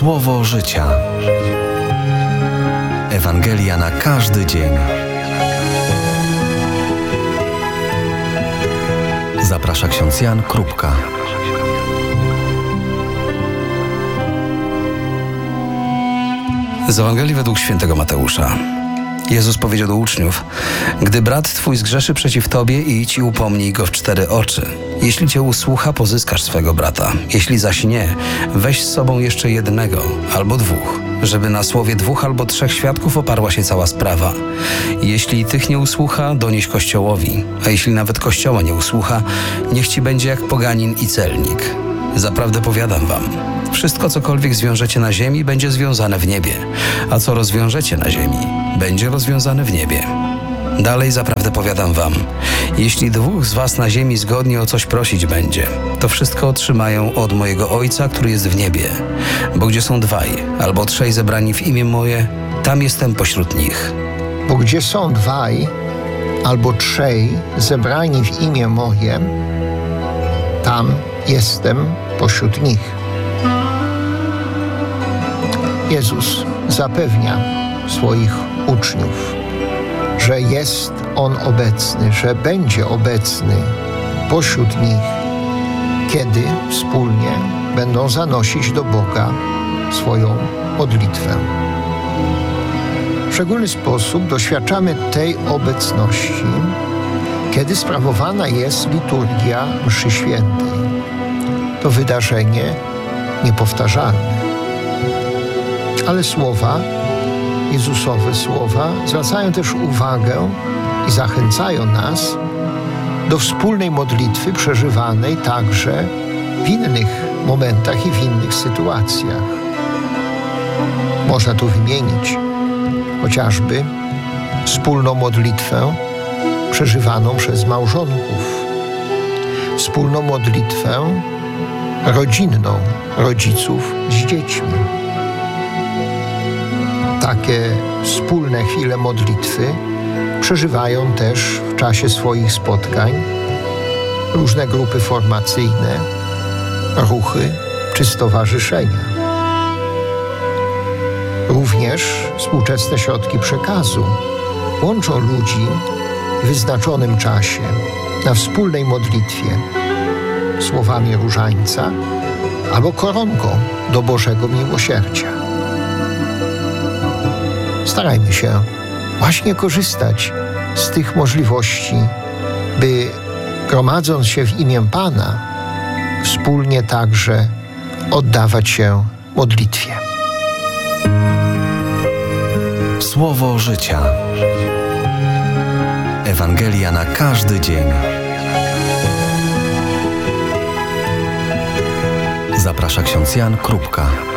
Słowo życia. Ewangelia na każdy dzień. Zaprasza ksiądz Jan Krupka. Z Ewangelii według świętego Mateusza. Jezus powiedział do uczniów: gdy brat twój zgrzeszy przeciw tobie, idź i upomnij go w 4 oczy. Jeśli cię usłucha, pozyskasz swego brata. Jeśli zaś nie, weź z sobą jeszcze 1 albo 2, żeby na słowie 2 albo 3 świadków oparła się cała sprawa. Jeśli tych nie usłucha, donieś Kościołowi, a jeśli nawet Kościoła nie usłucha, niech ci będzie jak poganin i celnik. Zaprawdę powiadam wam, wszystko cokolwiek zwiążecie na ziemi, będzie związane w niebie, a co rozwiążecie na ziemi, będzie rozwiązane w niebie. Dalej zaprawdę powiadam wam, jeśli 2 z was na ziemi zgodnie o coś prosić będzie, to wszystko otrzymają od mojego Ojca, który jest w niebie. Bo gdzie są 2 albo 3 zebrani w imię moje, tam jestem pośród nich. Bo gdzie są 2 albo 3 zebrani w imię moje, tam jestem pośród nich. Jezus zapewnia swoich uczniów, że jest On obecny, że będzie obecny pośród nich, kiedy wspólnie będą zanosić do Boga swoją modlitwę. W szczególny sposób doświadczamy tej obecności, kiedy sprawowana jest liturgia mszy świętej. To wydarzenie niepowtarzalne. Ale słowa, Jezusowe słowa, zwracają też uwagę i zachęcają nas do wspólnej modlitwy przeżywanej także w innych momentach i w innych sytuacjach. Można tu wymienić chociażby wspólną modlitwę przeżywaną przez małżonków, wspólną modlitwę rodzinną rodziców z dziećmi. Takie wspólne chwile modlitwy przeżywają też w czasie swoich spotkań różne grupy formacyjne, ruchy czy stowarzyszenia. Również współczesne środki przekazu łączą ludzi w wyznaczonym czasie na wspólnej modlitwie słowami różańca albo koronką do Bożego miłosierdzia. Starajmy się właśnie korzystać z tych możliwości, by gromadząc się w imię Pana, wspólnie także oddawać się modlitwie. Słowo życia. Ewangelia na każdy dzień. Zaprasza ksiądz Jan Krupka.